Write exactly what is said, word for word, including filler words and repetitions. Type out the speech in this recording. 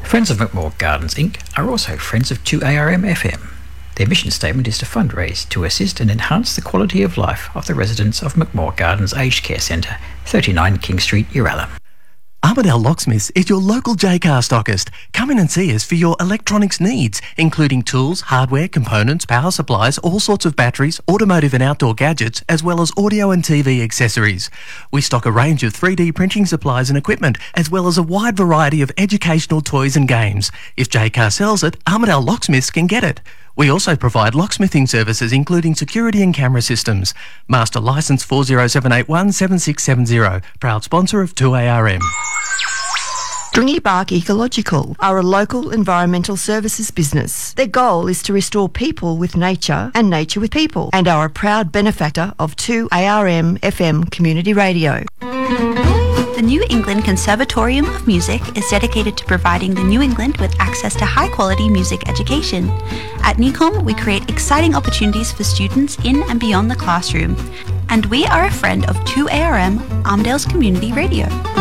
Friends of McMore Gardens Incorporated are also friends of two A R M F M. Their mission statement is to fundraise to assist and enhance the quality of life of the residents of McMore Gardens Aged Care Centre, thirty-nine King Street, Uralla. Armidale Locksmiths is your local J-Car stockist. Come in and see us for your electronics needs, including tools, hardware, components, power supplies, all sorts of batteries, automotive and outdoor gadgets, as well as audio and T V accessories. We stock a range of three D printing supplies and equipment, as well as a wide variety of educational toys and games. If J-Car sells it, Armidale Locksmiths can get it. We also provide locksmithing services including security and camera systems. Master licence four zero seven eight one seven six seven zero. Proud sponsor of two A R M. Stringy Bark Ecological are a local environmental services business. Their goal is to restore people with nature and nature with people, and are a proud benefactor of two A R M F M Community Radio. The New England Conservatorium of Music is dedicated to providing the New England with access to high-quality music education. At NECOM, we create exciting opportunities for students in and beyond the classroom. And we are a friend of two A R M, Armidale's Community Radio.